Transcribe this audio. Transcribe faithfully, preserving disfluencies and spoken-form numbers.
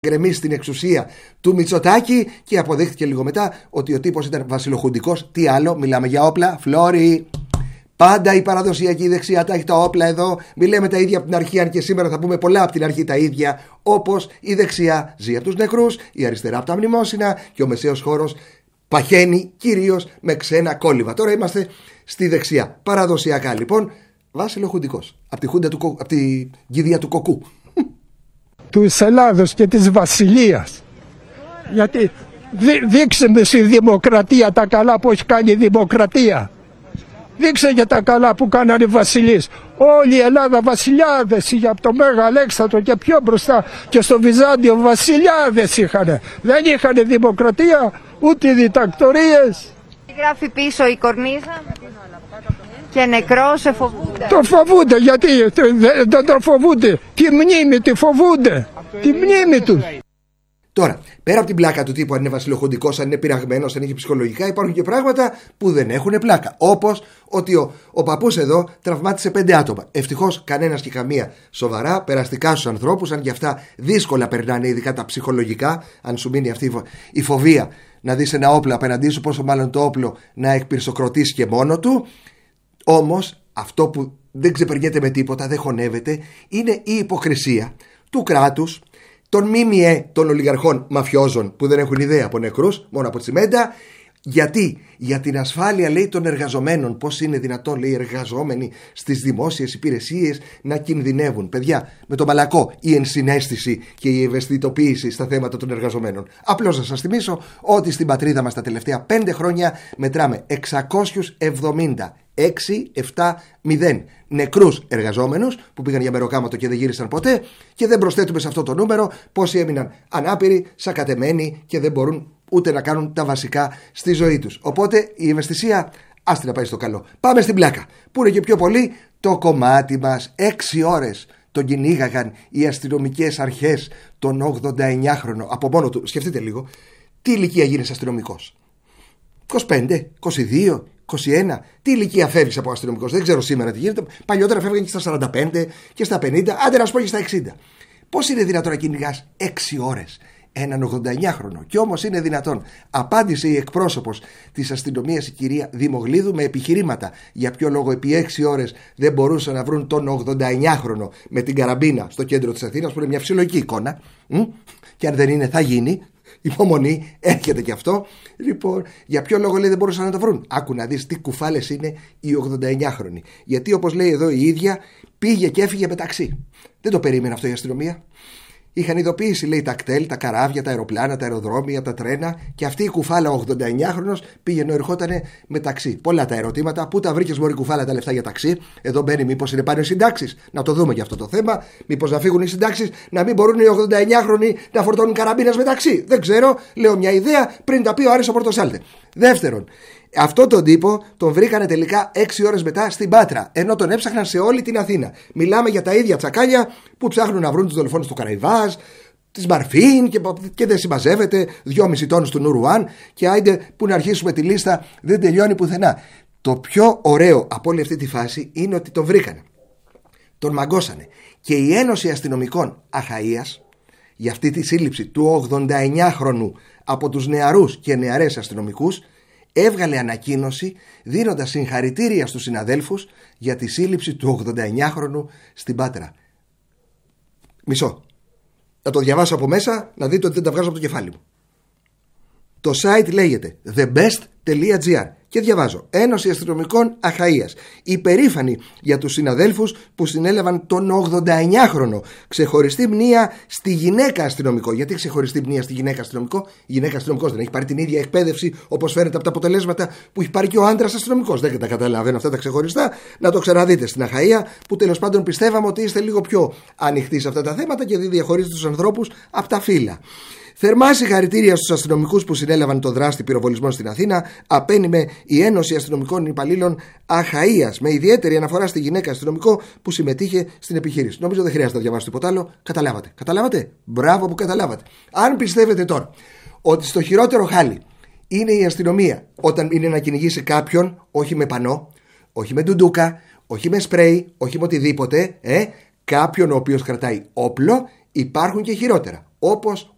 γκρεμίσει στην εξουσία του Μητσοτάκη και αποδείχθηκε λίγο μετά ότι ο τύπος ήταν βασιλοχουντικός. Τι άλλο, μιλάμε για όπλα, Φλόρι. Πάντα η παραδοσιακή δεξιά τα έχει τα όπλα εδώ. Μιλάμε τα ίδια από την αρχή, αν και σήμερα θα πούμε πολλά από την αρχή τα ίδια. Όπως η δεξιά ζει από τους νεκρούς, η αριστερά από τα μνημόσυνα και ο μεσαίος χώρος παχαίνει κυρίως με ξένα κόλληβα. Τώρα είμαστε στη δεξιά. Παραδοσιακά λοιπόν, βασιλοχουντικός. Από τη, χούντα του, από τη κηδεία του Κοκκού. Του Ελλάδος και της Βασιλείας. Γιατί δεί, δείξε με στη δημοκρατία τα καλά που έχει κάνει η δημοκρατία. Δείξε για τα καλά που κάνανε οι βασιλείς. Όλη η Ελλάδα βασιλιάδες είχε, από το Μέγα Αλέξανδρο και πιο μπροστά και στο Βυζάντιο βασιλιάδες είχανε. Δεν είχανε δημοκρατία ούτε διτακτορίες. Γράφει πίσω η κορνίζα και νεκρός σε φοβούνται. Το φοβούνται γιατί δεν το φοβούνται. Τη μνήμη τη φοβούνται. Τη μνήμη τους. Τώρα, πέρα από την πλάκα του τύπου αν είναι βασιλοχουντικός, αν είναι πειραγμένος, αν έχει ψυχολογικά, υπάρχουν και πράγματα που δεν έχουν πλάκα. Όπως ότι ο, ο παππούς εδώ τραυμάτισε πέντε άτομα. Ευτυχώς κανένας και καμία σοβαρά, περαστικά στους ανθρώπους, αν και αυτά δύσκολα περνάνε, ειδικά τα ψυχολογικά. Αν σου μείνει αυτή η φοβία να δεις ένα όπλο απέναντί σου, πόσο μάλλον το όπλο να εκπυρσοκροτήσει και μόνο του. Όμως αυτό που δεν ξεπερνιέται με τίποτα, δεν χωνεύεται, είναι η υποκρισία του κράτους, των ΜΜΕ των ολιγαρχών μαφιόζων που δεν έχουν ιδέα από νεκρούς, μόνο από τσιμέντα. Γιατί? Για την ασφάλεια, λέει, των εργαζομένων. Πώς είναι δυνατόν, λέει, οι εργαζόμενοι στις δημόσιες υπηρεσίες να κινδυνεύουν? Παιδιά, με το μαλακό η ενσυναίσθηση και η ευαισθητοποίηση στα θέματα των εργαζομένων. Απλώς να σας θυμίσω ότι στην πατρίδα μας τα τελευταία πέντε χρόνια μετράμε εξακόσιους εβδομήντα έξι επτά μηδέν νεκρούς εργαζόμενους που πήγαν για μεροκάματο και δεν γύρισαν ποτέ, και δεν προσθέτουμε σε αυτό το νούμερο πόσοι έμειναν ανάπηροι, σακατεμένοι και δεν μπορούν ούτε να κάνουν τα βασικά στη ζωή τους. Οπότε η ευαισθησία άστη να πάει στο καλό. Πάμε στην πλάκα, που είναι και πιο πολύ το κομμάτι μας. Έξι ώρες τον κυνήγαγαν οι αστυνομικές αρχές τον ογδονταεννιάχρονο από μόνο του. Σκεφτείτε λίγο, τι ηλικία γίνεσαι αστυνομικός? είκοσι πέντε, είκοσι δύο, είκοσι ένα. Τι ηλικία φεύγεις από αστυνομικός? Δεν ξέρω σήμερα τι γίνεται. Παλιότερα φεύγαν και στα σαράντα πέντε και στα πενήντα, άντε να σου πω και στα εξήντα. Πώς είναι δυνατόν να κυνηγάς έξι ώρες έναν ογδονταεννιάχρονο? Και όμως είναι δυνατόν. Απάντησε η εκπρόσωπος της αστυνομίας, η κυρία Δημογλίδου, με επιχειρήματα για ποιο λόγο επί έξι ώρες δεν μπορούσαν να βρουν τον ογδονταεννιάχρονο με την καραμπίνα στο κέντρο της Αθήνας, που είναι μια φυσιολογική εικόνα. Μ? Και αν δεν είναι, θα γίνει. Υπομονή, έρχεται και αυτό. Λοιπόν, για ποιο λόγο, λέει, δεν μπορούσαν να το βρουν? Άκου να δεις τι κουφάλες είναι οι ογδονταεννιάχρονοι. Γιατί, όπως λέει εδώ η ίδια, πήγε και έφυγε με ταξί. Δεν το περίμενε αυτό η αστυνομία. Είχαν ειδοποιήσει, λέει, τα κτέλ, τα καράβια, τα αεροπλάνα, τα αεροδρόμια, τα τρένα, και αυτή η κουφάλα, ο ογδονταεννιάχρονος, πήγαινε, ερχότανε με ταξί. Πολλά τα ερωτήματα. Πού τα βρήκες, μωρή κουφάλα, τα λεφτά για ταξί? Εδώ μπαίνει, μήπως είναι πάνω οι συντάξεις? Να το δούμε για αυτό το θέμα. Μήπως να φύγουν οι συντάξεις, να μην μπορούν οι ογδονταεννιάχρονοι να φορτώνουν καραμπίνες με ταξί? Δεν ξέρω. Λέω μια ιδέα πριν τα πει ο Άρης ο Πορτοσάλτε. Δεύτερον, αυτό τον τύπο τον βρήκανε τελικά έξι ώρες μετά στην Πάτρα, ενώ τον έψαχναν σε όλη την Αθήνα. Μιλάμε για τα ίδια τσακάλια που ψάχνουν να βρουν τους δολοφόνους του Καραϊβάζ, της Μαρφίν, και, και δεν συμμαζεύεται, δυόμισι τόνους του Νουρουάν, και άιντε που να αρχίσουμε τη λίστα, δεν τελειώνει πουθενά. Το πιο ωραίο από όλη αυτή τη φάση είναι ότι τον βρήκανε, τον μαγκώσανε, και η Ένωση Αστυνομικών Αχαΐας για αυτή τη σύλληψη του ογδονταεννιάχρονου από τους νεαρούς και νεαρές αστυνομικούς έβγαλε ανακοίνωση δίνοντας συγχαρητήρια στους συναδέλφους για τη σύλληψη του ογδονταεννιάχρονου στην Πάτρα. Μισό. Να το διαβάσω από μέσα, να δείτε ότι δεν τα βγάζω από το κεφάλι μου. Το site λέγεται the best τελεία gr και διαβάζω: Ένωση Αστυνομικών Αχαΐας, υπερήφανοι για τους συναδέλφους που συνέλαβαν τον ογδονταεννιάχρονο. Ξεχωριστή μνήα στη γυναίκα αστυνομικό. Γιατί ξεχωριστή μνήα στη γυναίκα αστυνομικό? Η γυναίκα αστυνομικός δεν έχει πάρει την ίδια εκπαίδευση, όπως φαίνεται από τα αποτελέσματα, που έχει πάρει και ο άντρας αστυνομικός? Δεν τα καταλαβαίνω αυτά τα ξεχωριστά. Να το ξαναδείτε στην Αχαΐα, που τέλος πάντων πιστεύαμε ότι είστε λίγο πιο ανοιχτοί σε αυτά τα θέματα και δεν διαχωρίζετε τους ανθρώπους από τα φύλλα. Θερμά συγχαρητήρια στους αστυνομικούς που συνέλαβαν το δράστη πυροβολισμών στην Αθήνα, απένιμε η Ένωση Αστυνομικών Υπαλλήλων Αχαΐας, με ιδιαίτερη αναφορά στη γυναίκα αστυνομικό που συμμετείχε στην επιχείρηση. Νομίζω δεν χρειάζεται να διαβάσω τίποτα άλλο. Καταλάβατε. Καταλάβατε. Μπράβο που καταλάβατε. Αν πιστεύετε τώρα ότι στο χειρότερο χάλι είναι η αστυνομία όταν είναι να κυνηγήσει κάποιον, όχι με πανό, όχι με ντουντούκα, όχι με σπρέι, όχι με οτιδήποτε, ε, κάποιον ο οποίος κρατάει όπλο, υπάρχουν και χειρότερα. Όπως